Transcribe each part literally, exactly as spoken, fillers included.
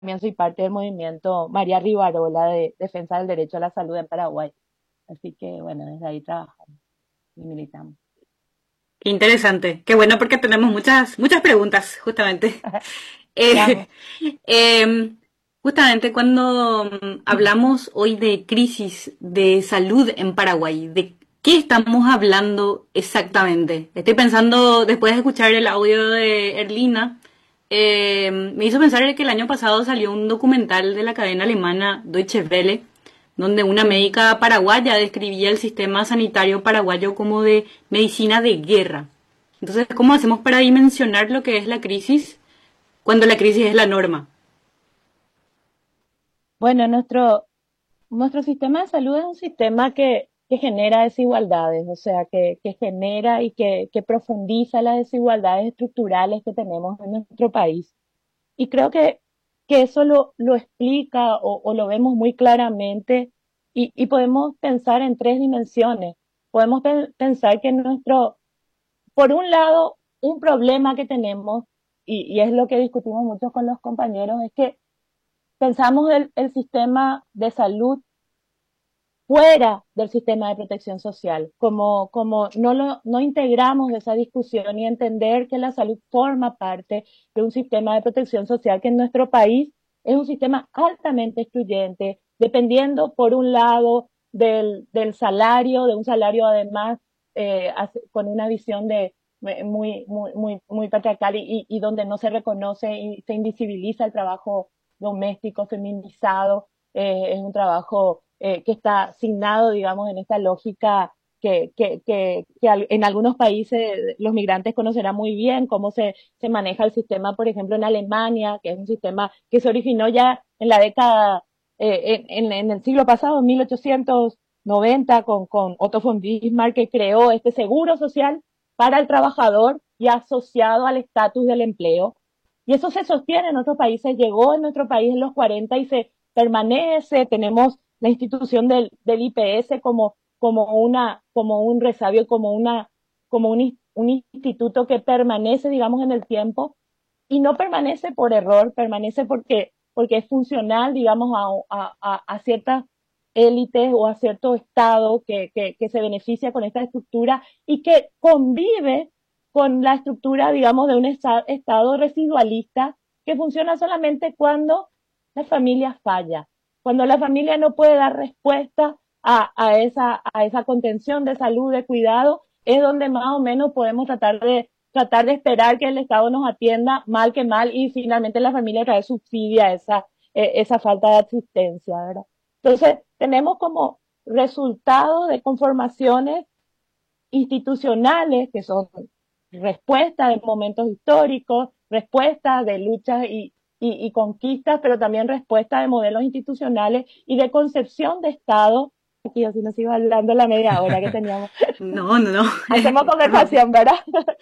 también soy parte del movimiento María Rivarola de Defensa del Derecho a la Salud en Paraguay. Así que bueno, desde ahí trabajamos y militamos. Qué interesante. Qué bueno porque tenemos muchas, muchas preguntas, justamente. Veamos. Eh, eh, justamente cuando mm, hablamos hoy de crisis de salud en Paraguay, ¿de qué estamos hablando exactamente? Estoy pensando, después de escuchar el audio de Erlina, eh, me hizo pensar que el año pasado salió un documental de la cadena alemana Deutsche Welle, donde una Sí. médica paraguaya describía el sistema sanitario paraguayo como de medicina de guerra. Entonces, ¿cómo hacemos para dimensionar lo que es la crisis cuando la crisis es la norma? Bueno, nuestro, nuestro sistema de salud es un sistema que, que genera desigualdades, o sea, que, que genera y que, que profundiza las desigualdades estructurales que tenemos en nuestro país. Y creo que, que eso lo, lo explica o, o lo vemos muy claramente y, y podemos pensar en tres dimensiones. Podemos pe- pensar que nuestro, por un lado, un problema que tenemos, y, y es lo que discutimos mucho con los compañeros, es que pensamos el, el sistema de salud fuera del sistema de protección social, como, como no, lo, no integramos esa discusión y entender que la salud forma parte de un sistema de protección social que en nuestro país es un sistema altamente excluyente, dependiendo por un lado del, del salario, de un salario además eh, con una visión de muy, muy, muy, muy patriarcal y, y donde no se reconoce y se invisibiliza el trabajo doméstico feminizado, eh, es un trabajo eh, que está asignado, digamos, en esta lógica que, que, que, que en algunos países los migrantes conocerán muy bien cómo se, se maneja el sistema, por ejemplo, en Alemania, que es un sistema que se originó ya en la década, eh, en, en, el siglo pasado, en mil ochocientos noventa, con, con Otto von Bismarck, que creó este seguro social para el trabajador y asociado al estatus del empleo. Y eso se sostiene en otros países, llegó en nuestro país en los cuarenta y se permanece, tenemos la institución del, del I P S como, como, una, como un resabio, como, una, como un, un instituto que permanece, digamos, en el tiempo y no permanece por error, permanece porque, porque es funcional, digamos, a, a, a ciertas élites o a cierto Estado que, que, que se beneficia con esta estructura y que convive con la estructura, digamos, de un Estado residualista que funciona solamente cuando la familia falla, cuando la familia no puede dar respuesta a, a, esa, a esa contención de salud, de cuidado, es donde más o menos podemos tratar de, tratar de esperar que el Estado nos atienda mal que mal y finalmente la familia otra vez subsidia esa, eh, esa falta de asistencia, ¿verdad? Entonces, tenemos como resultado de conformaciones institucionales que son respuestas de momentos históricos, respuestas de luchas y, y, y conquistas, pero también respuestas de modelos institucionales y de concepción de Estado. Aquí así nos iba hablando la media hora que teníamos. No, no, no. Hacemos Estamos- conversación, ¿verdad?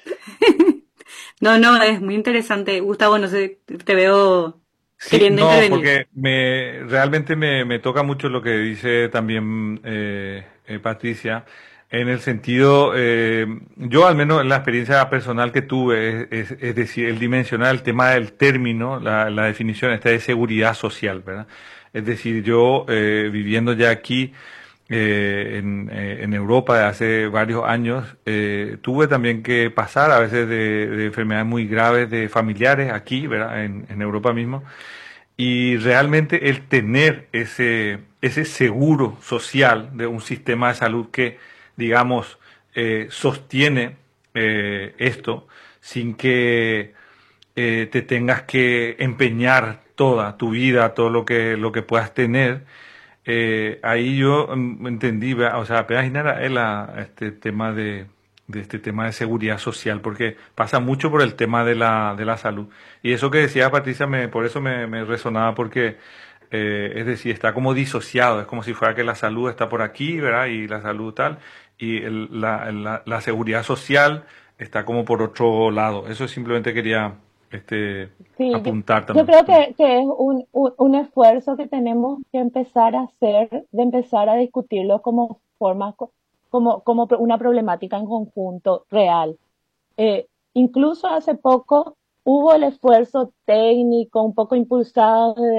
no, no, es muy interesante. Gustavo, no sé, te veo Sí, queriendo no, intervenir. porque me realmente me, me toca mucho lo que dice también eh, eh, Patricia, en el sentido, eh, yo al menos en la experiencia personal que tuve, es, es- es decir, el dimensionar el tema del término, la, la definición esta de seguridad social, ¿verdad? Es decir, yo eh, viviendo ya aquí eh, en, eh, en Europa de hace varios años, eh, tuve también que pasar a veces de, de enfermedades muy graves de familiares aquí, ¿verdad? En, en Europa mismo. Y realmente el tener ese, ese seguro social de un sistema de salud que, digamos, eh, sostiene eh, esto sin que eh, te tengas que empeñar toda tu vida, todo lo que, lo que puedas tener, eh, ahí yo mm, entendí, vea, o sea, apenas nada el a este tema de, de este tema de seguridad social, porque pasa mucho por el tema de la, de la salud. Y eso que decía Patricia, me, por eso me, me resonaba, porque eh, es decir, está como disociado, es como si fuera que la salud está por aquí, ¿verdad? Y la salud tal, y el- la, la, la seguridad social está como por otro lado. Eso simplemente quería este, Sí, yo, apuntar yo también. creo que, que es un, un, un esfuerzo que tenemos que empezar a hacer, de empezar a discutirlo como formas, co- como, como una problemática en conjunto real. Eh, incluso hace poco hubo el esfuerzo técnico, un poco impulsado